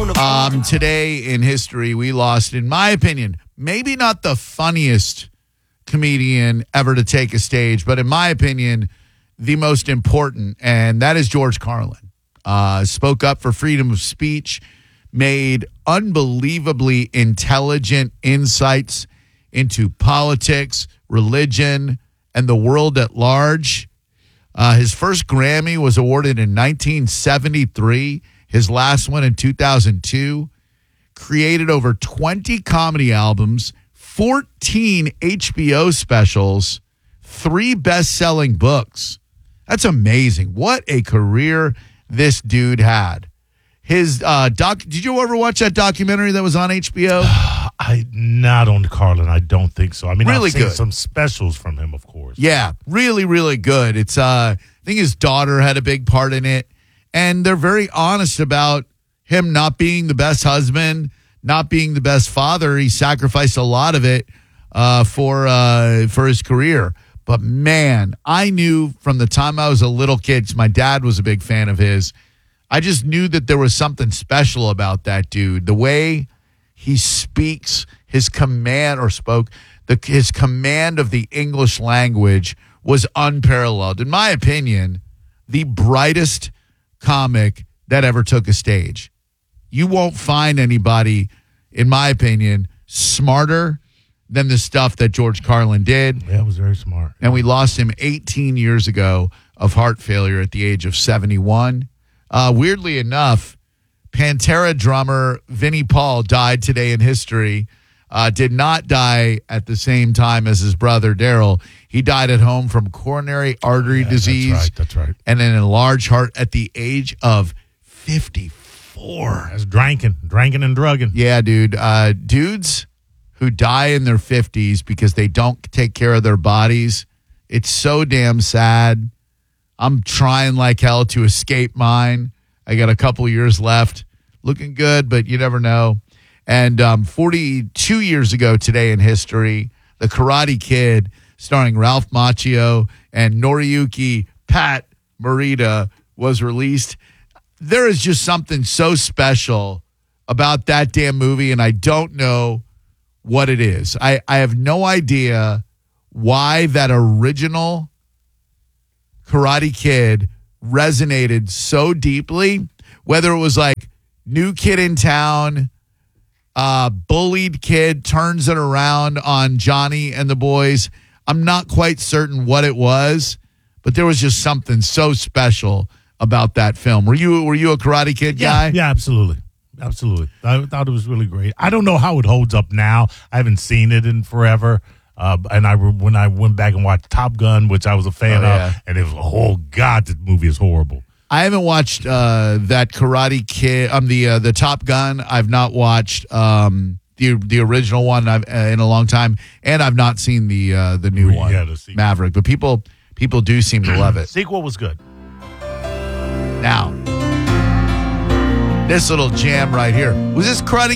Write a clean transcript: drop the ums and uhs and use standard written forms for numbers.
Today in history, we lost, in my opinion, maybe not the funniest comedian ever to take a stage, but in my opinion, the most important, and that is George Carlin. Spoke up for freedom of speech, made unbelievably intelligent insights into politics, religion, and the world at large. His first Grammy was awarded in 1973, his last one in 2002. Created over 20 comedy albums, 14 HBO specials, 3 best-selling books. That's amazing. What a career this dude had. His did you ever watch that documentary that was on HBO? Not on Carlin, I don't think so. I mean, really I've seen good. some specials from him, of course. Yeah, really, really good. It's I think his daughter had a big part in it, and they're very honest about him not being the best husband, not being the best father. He sacrificed a lot of it for his career. But man, I knew from the time I was a little kid, 'cause my dad was a big fan of his. I just knew that there was something special about that dude. The way he speaks, his command of the English language was unparalleled. In my opinion, the brightest comic that ever took a stage. You won't find anybody, in my opinion, smarter than the stuff that George Carlin did. Yeah, it was very smart. And we lost him 18 years ago of heart failure at the age of 71. Weirdly enough, Pantera drummer Vinnie Paul died today in history. Did not die at the same time as his brother Daryl. He died at home from coronary artery disease. That's right. And an enlarged heart at the age of 54. That's drinking and drugging. Yeah, dude. Dudes who die in their 50s because they don't take care of their bodies, it's so damn sad. I'm trying like hell to escape mine. I got a couple years left. Looking good, but you never know. And 42 years ago today in history, The Karate Kid, starring Ralph Macchio and Noriyuki Pat Morita, was released. There is just something so special about that damn movie, and I don't know what it is. I have no idea why that original Karate Kid resonated so deeply, whether it was like new kid in town, bullied kid turns it around on Johnny and the boys. I'm not quite certain what it was, but there was just something so special about that film. Were you a Karate Kid guy? Yeah, absolutely. Absolutely. I thought it was really great. I don't know how it holds up now. I haven't seen it in forever. And when I went back and watched Top Gun, which I was a fan of, and it was, oh God, this movie is horrible. I haven't watched that Karate Kid, the Top Gun. I've not watched the original one in a long time, and I've not seen the new one, Maverick. But people do seem to love it. Sequel was good. Now, this little jam right here. Was this Karate